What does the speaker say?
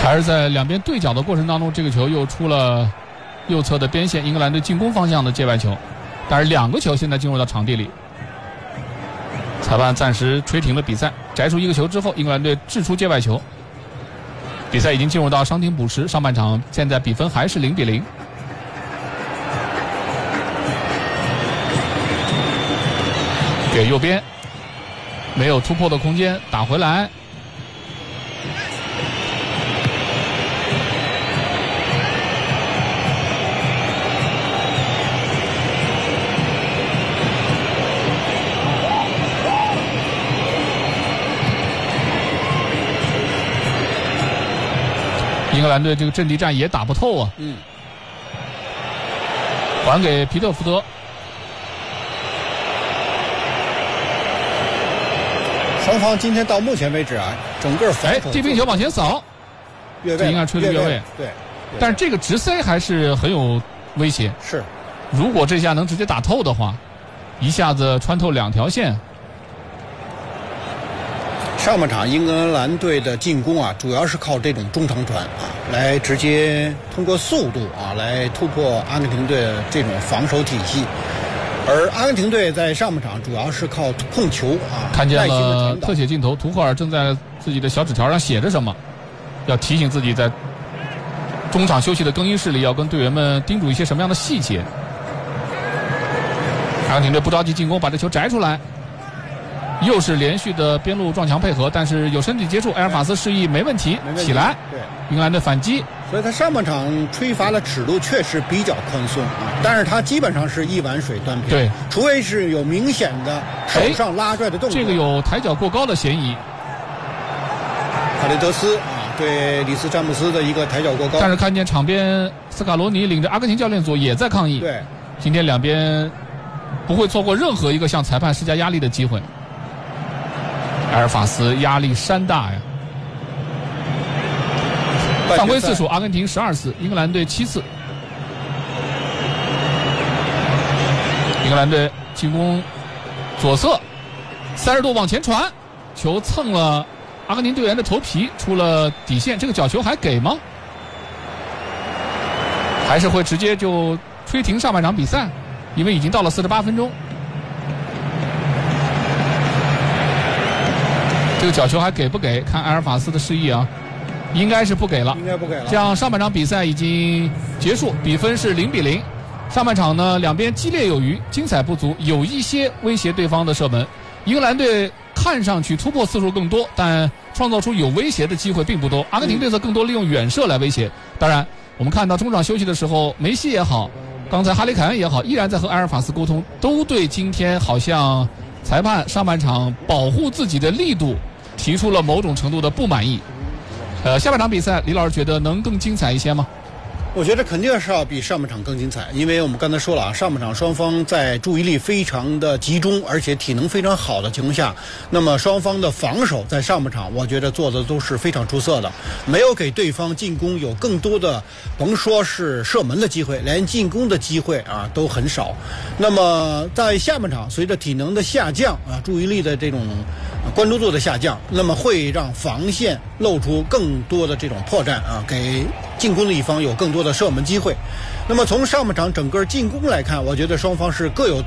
还是在两边对角的过程当中，这个球又出了右侧的边线，英格兰队进攻方向的界外球。但是2个球现在进入到场地里，裁判暂时吹停了比赛，摘出1个球之后，英格兰队掷出界外球。比赛已经进入到伤停补时，上半场现在比分还是0-0。给右边，没有突破的空间，打回来。英格兰队这个阵地战也打不透啊。还给皮特福德。 双方今天到目前为止啊，整个防守地平球往前扫，这应该吹的越位。 对， 但是这个直塞还是很有威胁。 是， 如果这下能直接打透的话，一下子穿透2条线。 上半场英格兰队的进攻啊，主要是靠这种中长传啊，来直接通过速度啊来突破阿根廷队的这种防守体系。而阿根廷队在上半场主要是靠控球啊。 看见了特写镜头，图赫尔正在自己的小纸条上写着什么，要提醒自己在中场休息的更衣室里要跟队员们叮嘱一些什么样的细节。阿根廷队不着急进攻，把这球摘出来。又是连续的边路撞墙配合，但是有身体接触，埃尔法斯示意没问题，起来。 对， 英格兰队反击。 所以他上半场吹罚的尺度确实比较宽松啊，但是他基本上是一碗水端平。 对， 除非是有明显的手上拉拽的动作。 这个有抬脚过高的嫌疑。 卡雷德斯啊，对里斯詹姆斯的一个抬脚过高。 但是看见场边斯卡罗尼领着阿根廷教练组也在抗议。 对， 今天两边不会错过任何一个向裁判施加压力的机会。埃尔法斯压力山大呀！犯规次数，阿根廷12次，英格兰队7次。英格兰队进攻左侧，30度往前传，球蹭了阿根廷队员的头皮，出了底线。这个角球还给吗？还是会直接就吹停上半场比赛？因为已经到了48分钟。这个角球还给不给？看埃尔法斯的示意啊，应该是不给了。 应该不给了。 这样上半场比赛已经结束，比分是0-0。上半场呢，两边激烈有余，精彩不足，有一些威胁对方的射门。英格兰队看上去突破次数更多，但创造出有威胁的机会并不多。阿根廷队则更多利用远射来威胁。当然，我们看到中场休息的时候，梅西也好，刚才哈里凯恩也好，依然在和埃尔法斯沟通，都对今天好像裁判上半场保护自己的力度提出了某种程度的不满意。下半场比赛，李老师觉得能更精彩一些吗？ 我觉得肯定是要比上半场更精彩，因为我们刚才说了啊，上半场双方在注意力非常的集中，而且体能非常好的情况下，那么双方的防守在上半场我觉得做的都是非常出色的，没有给对方进攻有更多的，甭说是射门的机会，连进攻的机会啊都很少。那么在下半场，随着体能的下降啊，注意力的这种关注度的下降，那么会让防线露出更多的这种破绽啊，给进攻的一方有更多的射门机会。那么从上半场整个进攻来看，我觉得双方是各有